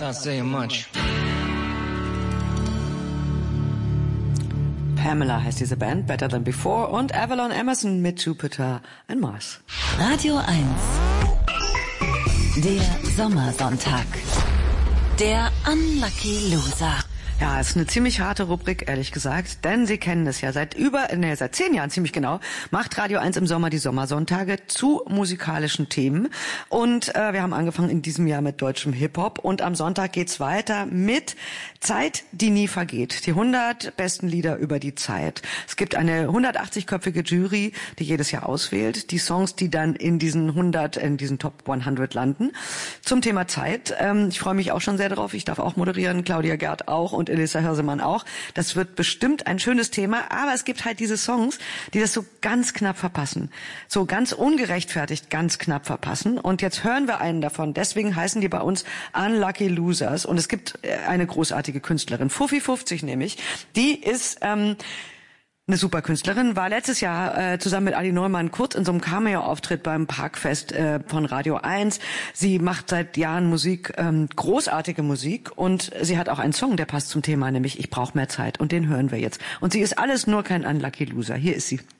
not saying much. Pamela heißt diese Band, Better Than Before, und Avalon Emerson mit Jupiter and Mars. Radio 1. Der Sommersonntag. Der Unlucky Loser. Ja, ist eine ziemlich harte Rubrik, ehrlich gesagt, denn Sie kennen es ja seit 10 Jahren ziemlich genau, macht Radio 1 im Sommer die Sommersonntage zu musikalischen Themen und wir haben angefangen in diesem Jahr mit deutschem Hip-Hop und am Sonntag geht's weiter mit Zeit, die nie vergeht, die 100 besten Lieder über die Zeit. Es gibt eine 180-köpfige Jury, die jedes Jahr auswählt, die Songs, die dann in diesen Top 100 landen. Zum Thema Zeit, ich freue mich auch schon sehr drauf, ich darf auch moderieren, Claudia Gerd auch und Elissa Hirsemann auch. Das wird bestimmt ein schönes Thema, aber es gibt halt diese Songs, die das so ganz knapp verpassen. So ganz ungerechtfertigt ganz knapp verpassen. Und jetzt hören wir einen davon. Deswegen heißen die bei uns Unlucky Losers. Und es gibt eine großartige Künstlerin, Fuffi50 nämlich. Die ist eine super Künstlerin, war letztes Jahr zusammen mit Adi Neumann kurz in so einem Cameo-Auftritt beim Parkfest von Radio 1. Sie macht seit Jahren Musik, großartige Musik, und sie hat auch einen Song, der passt zum Thema, nämlich Ich brauche mehr Zeit, und den hören wir jetzt. Und sie ist alles nur kein Unlucky Loser. Hier ist sie.